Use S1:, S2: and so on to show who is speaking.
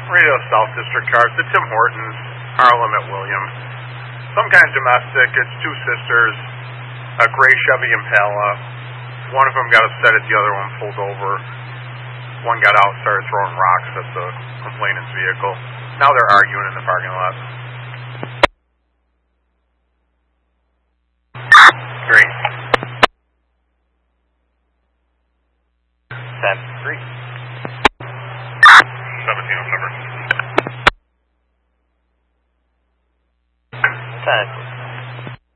S1: Radio South District cars to Tim Hortons, Harlem at William. Some kind of domestic. It's two sisters, a gray Chevy Impala. One of them got upset at the other one, pulled over. One got out, started throwing rocks at the complainant's vehicle. Now they're arguing in the parking lot. Great.
S2: 10-3.
S1: 1707.
S2: 10.